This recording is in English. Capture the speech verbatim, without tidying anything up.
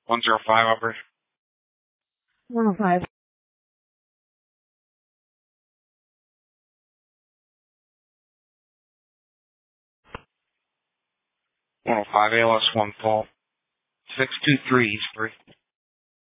one zero five, operator. one oh five. one oh five, A L S one full. six two three, East three.